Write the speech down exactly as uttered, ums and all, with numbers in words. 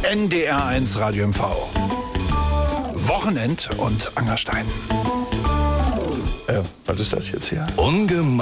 N D R eins Radio M V. Wochenend und Angerstein. Äh, was ist das jetzt hier? Ungemein.